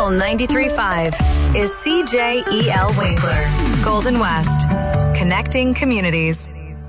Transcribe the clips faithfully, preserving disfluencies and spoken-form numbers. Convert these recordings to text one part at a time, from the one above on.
Fuel ninety-three point five is C J E L Winkler, Golden West, connecting communities.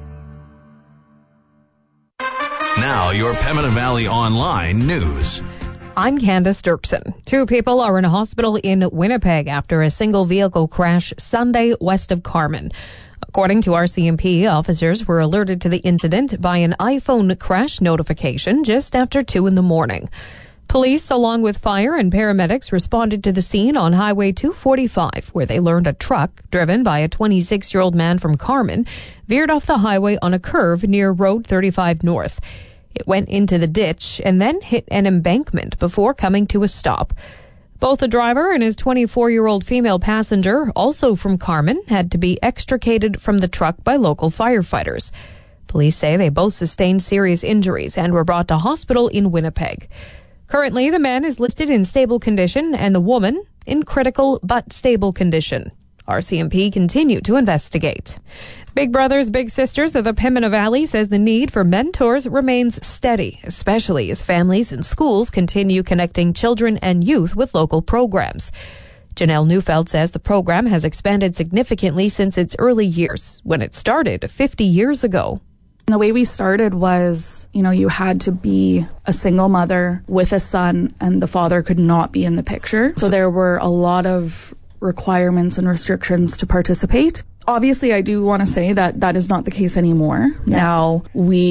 Now, your Pembina Valley Online news. I'm Candace Dirksen. Two people are in a hospital in Winnipeg after a single vehicle crash Sunday west of Carman. According to R C M P, officers were alerted to the incident by an iPhone crash notification just after two in the morning. Police, along with fire and paramedics, responded to the scene on Highway two forty-five, where they learned a truck, driven by a twenty-six-year-old man from Carman, veered off the highway on a curve near Road thirty-five North. It went into the ditch and then hit an embankment before coming to a stop. Both the driver and his twenty-four-year-old female passenger, also from Carman, had to be extricated from the truck by local firefighters. Police say they both sustained serious injuries and were brought to hospital in Winnipeg. Currently, the man is listed in stable condition and the woman in critical but stable condition. R C M P continued to investigate. Big Brothers Big Sisters of the Pembina Valley says the need for mentors remains steady, especially as families and schools continue connecting children and youth with local programs. Janelle Neufeld says the program has expanded significantly since its early years, when it started fifty years ago. The way we started was, you know, you had to be a single mother with a son and the father could not be in the picture. So there were a lot of requirements and restrictions to participate. Obviously, I do want to say that that is not the case anymore. Yeah. Now, we